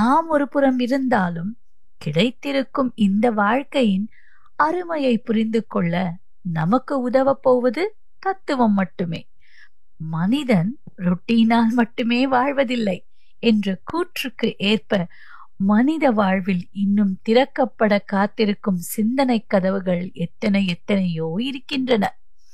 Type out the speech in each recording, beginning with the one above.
எல்லாம் ஒரு புறம் இருந்தாலும் கிடைத்திருக்கும் இந்த வாழ்க்கையின் அருமையை புரிந்து கொள்ள நமக்கு உதவ போவது தத்துவம் மட்டுமே. மனிதன் ரொட்டீனால் மட்டுமே வாழ்வதில்லை என்ற கூற்றுக்கு ஏற்ப மனித வாழ்வில் இன்னும் திறக்கப்பட காத்திருக்கும் சிந்தனை கதவுகள் எத்தனையோ இருக்கின்றன.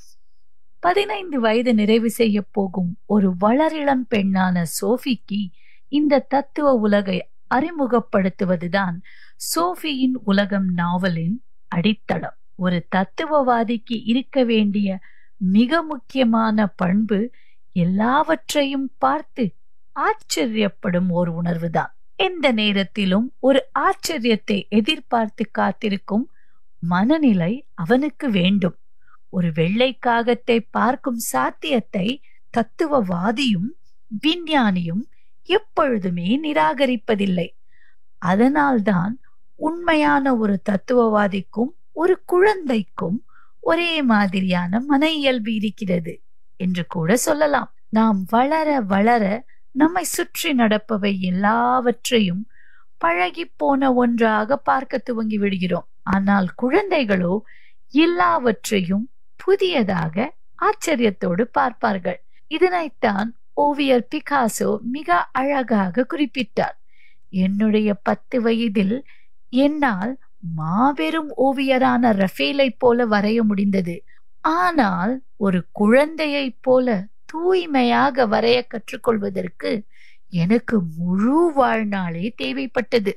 15 வயது நிறைவு செய்ய போகும் ஒரு வளரிளம் பெண்ணான சோஃபிக்கு இந்த தத்துவ உலகை அறிமுகப்படுத்துவதுதான் சோஃபியின் உலகம் நாவலின் அடித்தளம். ஒரு தத்துவவாதிக்கு இருக்க வேண்டிய மிக முக்கியமான பண்பு எல்லாவற்றையும் பார்த்து ஆச்சரியப்படும் ஒரு உணர்வுதான். எந்த நேரத்திலும் ஒரு ஆச்சரியத்தை எதிர்பார்த்து காத்திருக்கும் மனநிலை அவனுக்கு வேண்டும். ஒரு வெள்ளை காகத்தை பார்க்கும் சாத்தியத்தை தத்துவவாதியும் விஞ்ஞானியும் எப்பொழுதுமே நிராகரிப்பதில்லை. அதனால்தான் உண்மையான ஒரு தத்துவவாதிக்கும் ஒரு குழந்தைக்கும் ஒரே மாதிரியான மன இயல்பு இருக்கிறது என்று கூட சொல்லலாம். நாம் வளர வளர நம்மை சுற்றி நடப்பவை எல்லாவற்றையும் பழகி போன ஒன்றாக பார்க்க துவங்கி விடுகிறோம். ஆனால் குழந்தைகளோ எல்லாவற்றையும் புதியதாக ஆச்சரியத்தோடு பார்ப்பார்கள். இதனைத்தான் ஓவியர் பிகாசோ மிக அழகாக குறிப்பிட்டார். என்னுடைய 10 வயதில் என்னால் மாபெரும் ஓவியரான ரஃபேலை போல வரைய முடிந்தது. ஆனால் ஒரு குழந்தையை போல தூய்மையாக வரைய கற்றுக்கொள்வதற்கு எனக்கு முழு வாழ்நாளே தேவைப்பட்டது.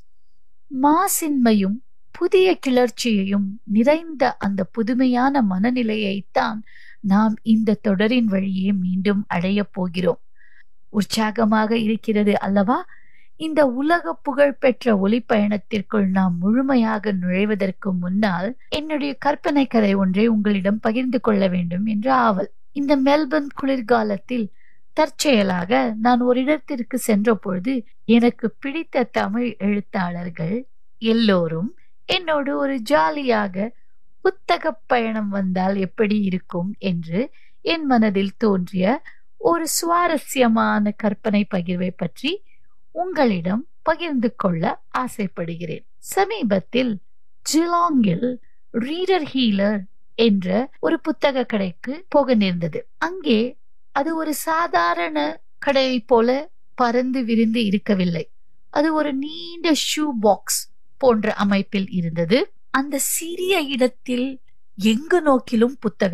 மாசின்மையும் புதிய கிளர்ச்சியையும் நிறைந்த அந்த புதுமையான மனநிலையைத்தான் நாம் இந்த தொடரின் வழியே மீண்டும் அடைய போகிறோம். உற்சாகமாக இருக்கிறது அல்லவா? இந்த உலக புகழ் பெற்ற ஒளி பயணத்திற்குள் நாம் முழுமையாக நுழைவதற்கு முன்னால் என்னுடைய கற்பனை கதை ஒன்றை உங்களிடம் பகிர்ந்து கொள்ள வேண்டும் என்ற ஆவல். இந்த மெல்பர்ன் குளிர்காலத்தில் தற்செயலாக நான் ஒரு இடத்திற்கு சென்ற பொழுது எனக்கு பிடித்த தமிழ் எழுத்தாளர்கள் எல்லோரும் என்னோடு ஒரு ஜாலியாக புத்தக பயணம் வந்தால் எப்படி இருக்கும் என்று என் மனதில் தோன்றிய ஒரு சுவாரஸ்யமான கற்பனை பகிர்வை பற்றி உங்களிடம் பகிர்ந்து கொள்ள ஆசைப்படுகிறேன். சமீபத்தில் ஜிலாங்கில் ரீடர் ஹீலர் என்ற ஒரு புத்தக கடைக்கு போக நேர்ந்தது. அங்கே அது ஒரு சாதாரண கடையை போல பறந்து விரிந்து இருக்கவில்லை. அது ஒரு நீண்ட ஷூ பாக்ஸ் போன்ற அமைப்பில் இருந்தது. அந்த சிறிய இடத்தில் எங்கு நோக்கிலும்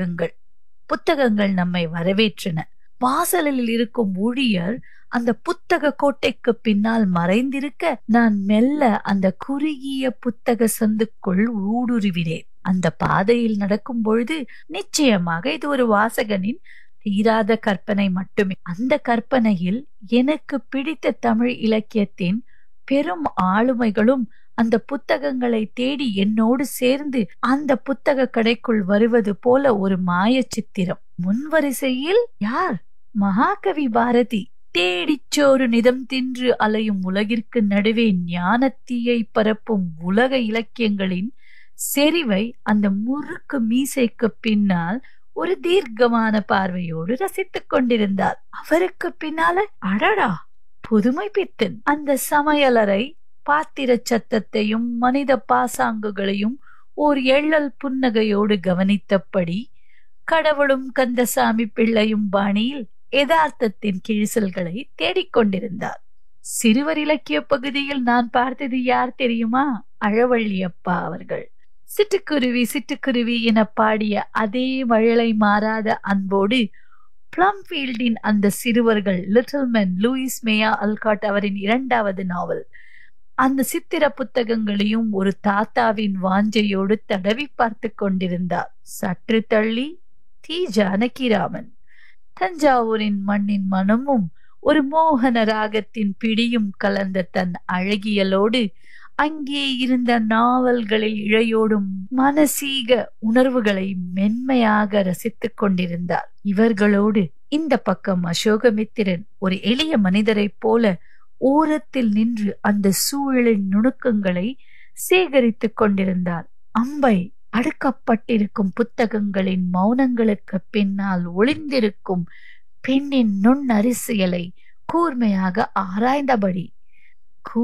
புத்தகங்கள் நம்மை வரவேற்றன. வாசலில் இருக்கும் ஊழியர் அந்த புத்தக கோட்டைக்கு பின்னால் மறைந்திருக்க நான் மெல்ல அந்த குறுகிய புத்தக சந்துக்குள் ஊடுருவினேன். அந்த பாதையில் நடக்கும் பொழுது நிச்சயமாக இது ஒரு வாசகனின் தீராத கற்பனை மட்டுமே. அந்த கற்பனையில் எனக்கு பிடித்த தமிழ் இலக்கியத்தின் பெரும் ஆளுமைகளும் அந்த புத்தகங்களை தேடி என்னோடு சேர்ந்து அந்த புத்தக கடைக்குள் வருவது போல ஒரு மாய சித்திரம். முன்வரிசையில் யார்? மகாகவி பாரதி. தேடிச்சோறு நிதம் தின்று அலையும் உலகிற்கு நடுவே ஞானத்தீயை பரப்பும் உலக இலக்கியங்களின் செறிவை அந்த முறுக்கு மீசைக்கு பின்னால் ஒரு தீர்க்கமான பார்வையோடு ரசித்துக் கொண்டிருந்தார். அவருக்கு பின்னால அடடா புதுமை பித்தன். அந்த சமையலறை பாத்திர சத்தத்தையும் மனித பாசாங்குகளையும் ஓர் எள்ளல் புன்னகையோடு கவனித்தபடி கடவுளும் கந்தசாமி பிள்ளையும் பாணியில் யதார்த்தத்தின் கிழிசல்களை தேடிக்கொண்டிருந்தார். சிறுவர் இலக்கிய பகுதியில் நான் பார்த்தது யார் தெரியுமா? அழவள்ளியப்பா அவர்கள். சிட்டுக்குருவி சிட்டுக்குருவி என பாடிய அதே மழலை மாறாத அன்போடு பிளம்ஃபீல்டின் அந்த சிறுவர்கள் லிட்டில் மென், லூயிஸ் மேயா அல்காட் அவரின் 2வது நாவல், அந்த சித்திர புத்தகங்களையும் ஒரு தாத்தாவின் வாஞ்சையோடு தடவி பார்த்து கொண்டிருந்தார். சற்று தள்ளி தி ஜானகிராமன். தஞ்சாவூரின் மண்ணின் மனமும் ஒரு மோகன ராகத்தின் பிடியும் கலந்த தன் அழகியலோடு அங்கே இருந்த நாவல்களில் இழையோடும் மனசீக உணர்வுகளை மென்மையாக ரசித்துக் கொண்டிருந்தார். இவர்களோடு இந்த பக்கம் அசோகமித்திரன் ஒரு எளிய மனிதரைப் போல ஓரத்தில் நின்று அந்த சூழலின் நுணுக்கங்களை சேகரித்துக் கொண்டிருந்தார். அம்பை அடுக்கப்பட்டிருக்கும் புத்தகங்களின் மௌனங்களுக்கு பின்னால் ஒளிந்திருக்கும் பெண்ணின் நுண்ணரிசியலை கூர்மையாக ஆராய்ந்தபடி